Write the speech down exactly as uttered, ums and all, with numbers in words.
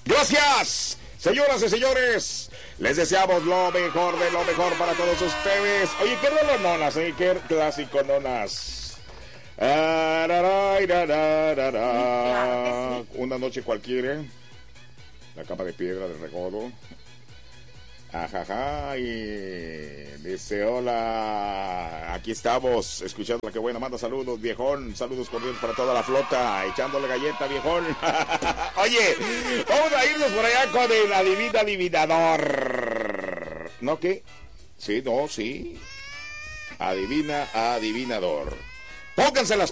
Gracias, señoras y señores. Les deseamos lo mejor de lo mejor para todos ustedes. Oye, qué rollo nonas, ¿eh? Qué clásico nonas. Ah, ra, ra, ra, ra, ra, ra. Sí. Una noche cualquiera. La capa de piedra del recodo. Ajaja, y dice hola, aquí estamos, escuchando la que buena, manda saludos, viejón, saludos cordiales para toda la flota, echándole galleta, viejón. Oye, vamos a irnos por allá con el adivina adivinador. ¿No qué? Sí, no, sí. Adivina adivinador. Pónganse las